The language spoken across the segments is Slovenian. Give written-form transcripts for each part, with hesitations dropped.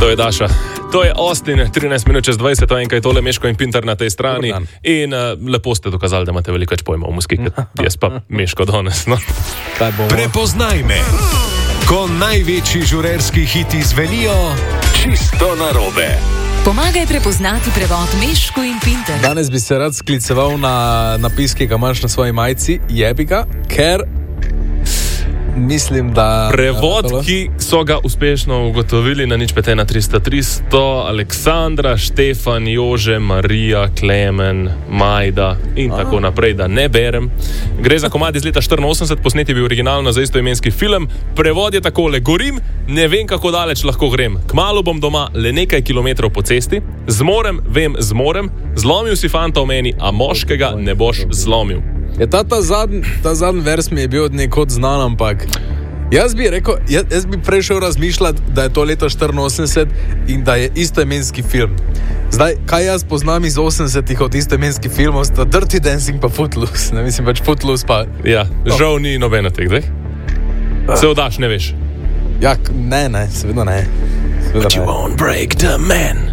To je Daša. To je Austin, 13 minut čez 20, to je enkaj tole Meško in Pinter na tej strani. In lepo ste dokazali, da imate veliko več pojma v muski, kot jaz pa Meško danes. No. Prepoznaj me, ko največji žurerski hiti zvenijo čisto narobe. Pomagaj prepoznati prevod Meško in Pinter. Danes bi se rad skliceval na napis, ki ga imaš na svoji majici, jebiga, ker mislim, da... Prevod, ki so ga uspešno ugotovili na 051 300 Aleksandra, Štefan, Jože, Marija, Klemen, Majda in tako naprej, da ne berem. Gre za komad iz leta 84, posnet je bil originalno za istoimenski film. Prevod je takole: gorim, ne vem, kako daleč lahko grem. Kmalu bom doma, le nekaj kilometrov po cesti. Zmorem, vem, zmorem. Zlomil si fanta v meni, a moškega ne boš zlomil. Je ta zadnji vers mi je bil nekod znan, ampak jaz bi rekel, jaz bi prešel razmišljati, da je to leto 84 in da je istoimenski film. Zdaj, kaj jaz poznam iz 80-ih od istoimenskih filmov, sta Dirty Dancing pa Footloose. Ne mislim, pač Footloose pa... Ja, žal ni nobena teh, daj? Se odaš, ne veš? Ja, ne, seveda ne. But you won't break the man.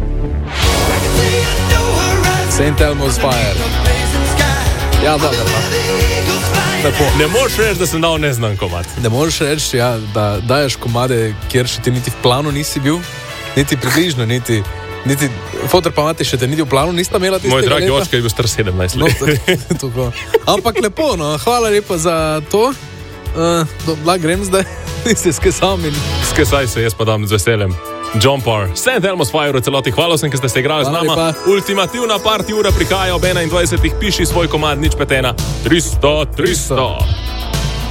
St. Elmo's Fire. Ja, dobro. Ne moreš reči, da sem dal neznan komad. Ne moreš reči, ja, da daješ komade, kjer še ti niti v planu nisi bil, niti približno, niti fotor pa mati še te niti v planu nista imela tistega leta. Moj dragi očka je bil star 17 let. No, ampak lepo, no, hvala lepa za to. Grem zdaj, se skesam in... Skesaj se, jaz pa dam z veseljem. John Parr, St. Elmo's Fire v celoti. Hvala vsem, ki ste se igrali z nama. Ultimativna party ura prihaja ob 21. Piši svoj komad 051 300 300.